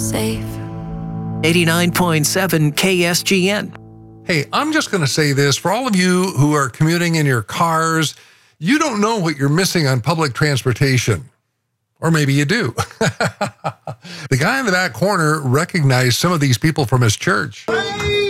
safe. 89.7 KSGN. Hey, I'm just going to say this. For all of you who are commuting in your cars, you don't know what you're missing on public transportation. Or maybe you do. The guy in the back corner recognized some of these people from his church.